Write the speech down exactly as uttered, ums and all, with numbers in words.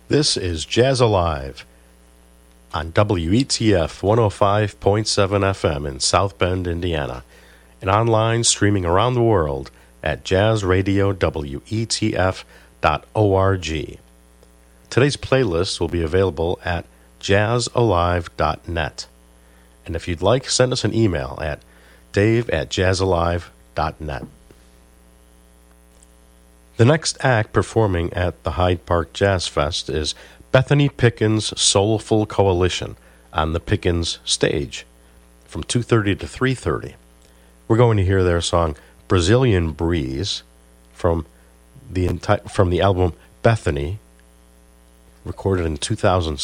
This is Jazz Alive on W E T F one oh five point seven F M in South Bend, Indiana, and online streaming around the world at jazz radio w e t f dot org. Today's playlist will be available at jazz alive dot net. And if you'd like, send us an email at dave at jazz alive dot net. The next act performing at the Hyde Park Jazz Fest is Bethany Pickens' Soulful Coalition on the Pickens stage from two thirty to three thirty. We're going to hear their song Brazilian Breeze from the enti- from the album Bethany, recorded in two thousand